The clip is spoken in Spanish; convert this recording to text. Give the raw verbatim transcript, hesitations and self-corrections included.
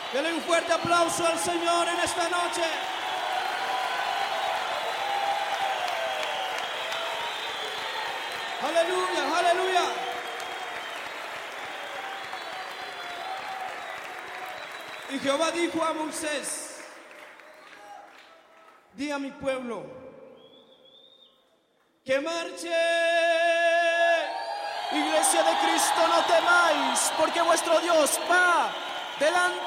Denle un fuerte aplauso al Señor en esta noche. Aleluya, aleluya. Y Jehová dijo a Moisés: di a mi pueblo que marche. Iglesia de Cristo, no temáis, porque vuestro Dios va delante